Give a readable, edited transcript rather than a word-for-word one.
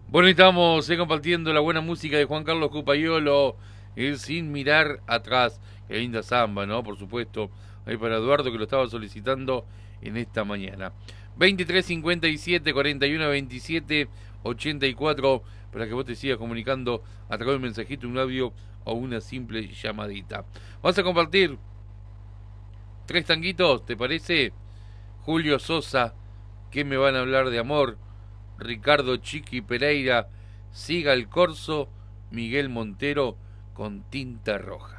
Bueno, y estamos compartiendo la buena música de Juan Carlos Cupayolo, Sin mirar atrás. Qué linda samba, ¿no? Por supuesto, ahí para Eduardo que lo estaba solicitando en esta mañana. 2357 41 27 84 para que vos te sigas comunicando a través de un mensajito, un audio o una simple llamadita. Vamos a compartir tres tanguitos, ¿te parece? Julio Sosa, que me van a hablar de amor. Ricardo Chiqui Pereira, Siga el Corso, Miguel Montero con tinta roja.